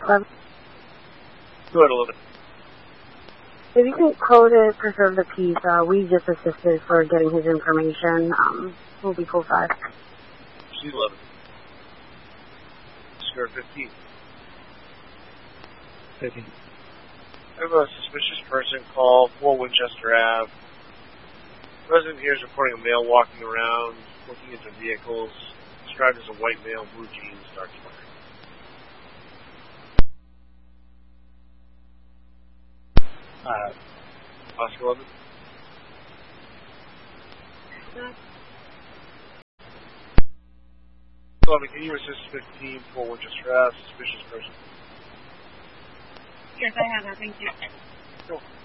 Go ahead, 11. If you can code it, preserve the peace, we just assisted for getting his information. We'll be cool 5. C11. Square 15. 15. I have a suspicious person call 4 Winchester Ave. Resident here is reporting a male walking around, looking into vehicles, described as a white male, blue jeans, dark sweater. Oscar 11. Can you assist 15 for Winchester Ave, suspicious person? Yes, I have that. Thank you. Cool.